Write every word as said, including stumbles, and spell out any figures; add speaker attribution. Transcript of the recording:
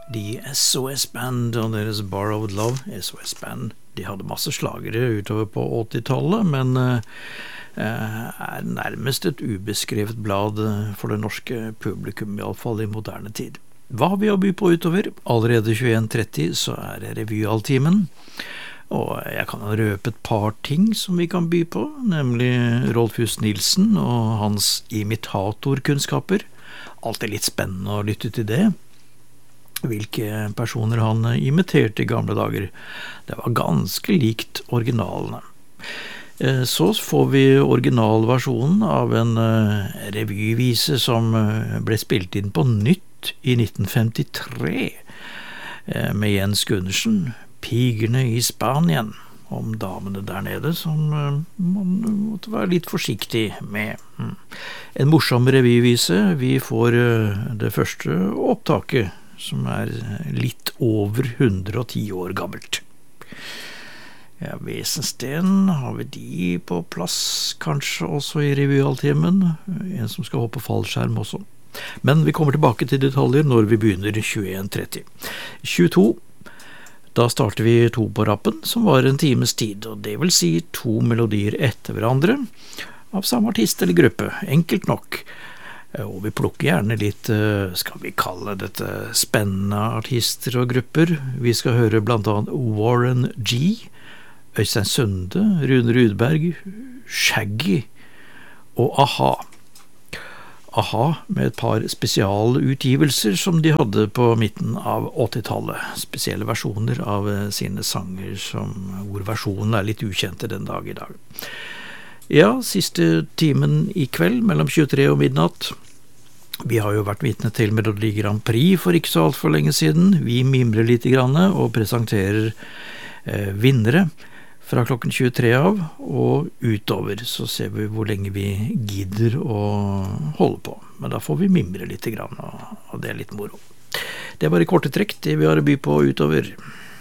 Speaker 1: De S O S-band og deres Borrowed Love. S O S-band, de hadde masse slagere utover på åttitallet, men eh, er nærmest et ubeskrevet blad for det norske publikum, i alle fall i moderne tid. Hva har vi å by på utover? Allerede tjueen tretti så er det revyaltimen, og jeg kan røpe et par ting som vi kan by på, nemlig Rolf Just Nilsen og hans imitatorkunnskaper. Alltid litt spennende å lytte til det. Hvilke personer han imiterte i gamle dager. Det var ganske likt originalene. Så får vi originalversjonen av en revyvise som ble spilt inn på nytt i nitten femtitre med Jens Gundersen, Pigerne i Spanien, om damene der nede som man måtte være litt forsiktig med. En morsom revyvise. Vi får det første opptaket, som er litt over hundre og ti år gammelt. Ja, Wesensten, har vi de på plass, kanskje også i revyaltimen. En som skal hoppe fallskjerm også. Men vi kommer tilbake til detaljer når vi begynner tjueen tretti. tjueto, da starter vi to på rappen, som var en times tid, og det vil si to melodier etter hverandre, av samme artist eller gruppe, enkelt nok. Og vi plukker gjerne litt, skal vi kalle dette spennende artister og grupper. Vi skal høre blant annet Warren G, Øystein Sunde, Rune Rudberg, Shaggy og A-ha. A-ha med et par spesialutgivelser som de hadde på midten av åttitallet. Spesielle versjoner av sine sanger, som, hvor versjonen er litt ukjente den dag i dag. Ja, siste timen i kveld, mellom tjuetre og midnatt. Vi har jo vært vitne til Melodi Grand Prix for ikke så alt for lenge siden. Vi mimrer litt grann og presenterer eh, vinnere fra klokken tjuetre av og utover. Så ser vi hvor lenge vi gidder å holde på. Men da får vi mimre litt grann, og det er litt moro. Det er bare korte trekk det vi har å by på utover.